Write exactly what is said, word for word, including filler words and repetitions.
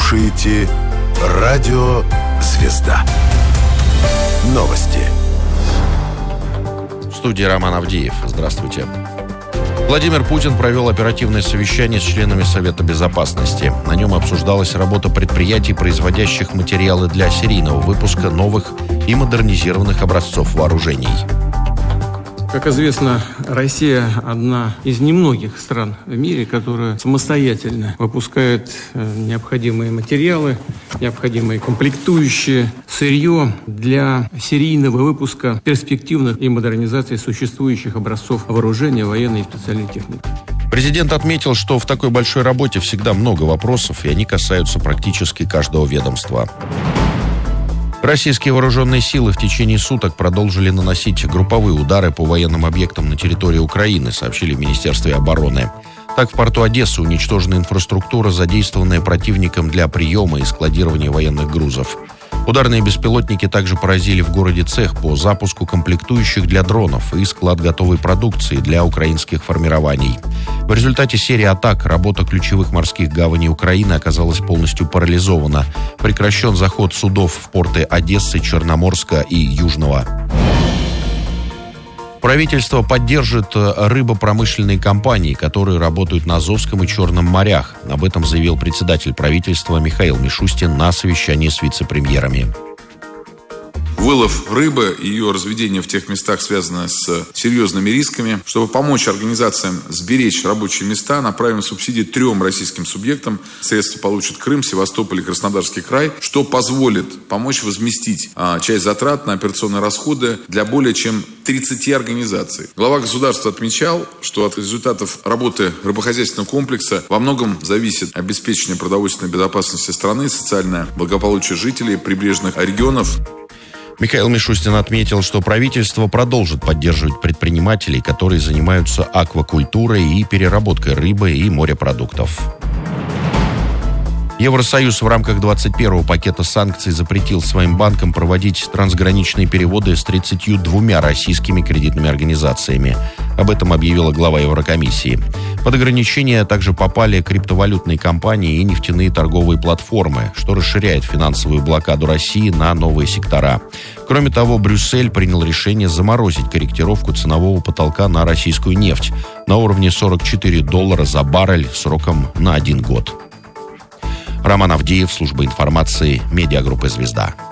слушаете Радио «Звезда». Новости. В студии Роман Авдеев. Здравствуйте. Владимир Путин провел оперативное совещание с членами Совета Безопасности. На нем обсуждалась работа предприятий, производящих материалы для серийного выпуска новых и модернизированных образцов вооружений. Как известно, Россия одна из немногих стран в мире, которая самостоятельно выпускает необходимые материалы, необходимые комплектующие, сырье для серийного выпуска перспективных и модернизации существующих образцов вооружения, военной и специальной техники. Президент отметил, что в такой большой работе всегда много вопросов, и они касаются практически каждого ведомства. Российские вооруженные силы в течение суток продолжили наносить групповые удары по военным объектам на территории Украины, сообщили в Министерстве обороны. Так, в порту Одессы уничтожена инфраструктура, задействованная противником для приема и складирования военных грузов. Ударные беспилотники также поразили в городе цех по запуску комплектующих для дронов и склад готовой продукции для украинских формирований. В результате серии атак работа ключевых морских гаваней Украины оказалась полностью парализована. Прекращен заход судов в порты Одессы, Черноморска и Южного. Правительство поддержит рыбопромышленные компании, которые работают на Азовском и Черном морях. Об этом заявил председатель правительства Михаил Мишустин на совещании с вице-премьерами. Вылов рыбы и ее разведение в тех местах связано с серьезными рисками. Чтобы помочь организациям сберечь рабочие места, направим субсидии трем российским субъектам. Средства получат Крым, Севастополь и Краснодарский край, что позволит помочь возместить а, часть затрат на операционные расходы для более чем тридцати организаций. Глава государства отмечал, что от результатов работы рыбохозяйственного комплекса во многом зависит обеспечение продовольственной безопасности страны, социальное благополучие жителей прибрежных регионов. Михаил Мишустин отметил, что правительство продолжит поддерживать предпринимателей, которые занимаются аквакультурой и переработкой рыбы и морепродуктов. Евросоюз в рамках двадцать первого пакета санкций запретил своим банкам проводить трансграничные переводы с тридцатью двумя российскими кредитными организациями. Об этом объявила глава Еврокомиссии. Под ограничения также попали криптовалютные компании и нефтяные торговые платформы, что расширяет финансовую блокаду России на новые сектора. Кроме того, Брюссель принял решение заморозить корректировку ценового потолка на российскую нефть на уровне сорок четыре доллара за баррель сроком на один год. Роман Авдеев, служба информации, медиагруппы «Звезда».